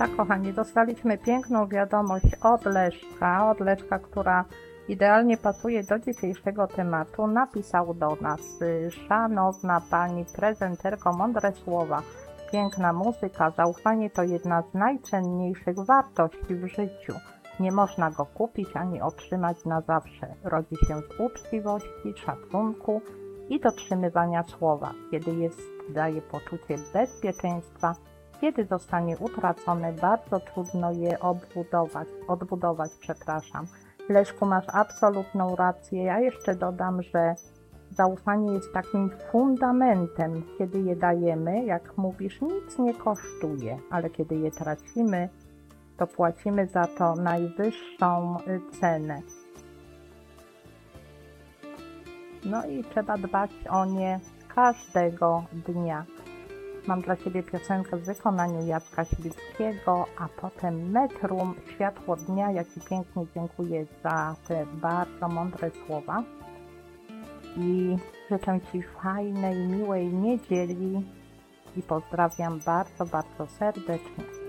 Tak, kochani, dostaliśmy piękną wiadomość od Leszka, która idealnie pasuje do dzisiejszego tematu. Napisał do nas: szanowna pani prezenterko, mądre słowa, piękna muzyka, zaufanie to jedna z najcenniejszych wartości w życiu. Nie można go kupić ani otrzymać na zawsze. Rodzi się z uczciwości, szacunku i dotrzymywania słowa. Kiedy daje poczucie bezpieczeństwa, kiedy zostanie utracone, bardzo trudno je odbudować. Leszku, masz absolutną rację. Ja jeszcze dodam, że zaufanie jest takim fundamentem. Kiedy je dajemy, jak mówisz, nic nie kosztuje, ale kiedy je tracimy, to płacimy za to najwyższą cenę. No i trzeba dbać o nie każdego dnia. Mam dla Ciebie piosenkę w wykonaniu Jacka Świrskiego, a potem Metrum, Światło Dnia. Ja Ci pięknie dziękuję za te bardzo mądre słowa i życzę Ci fajnej, miłej niedzieli i pozdrawiam bardzo, bardzo serdecznie.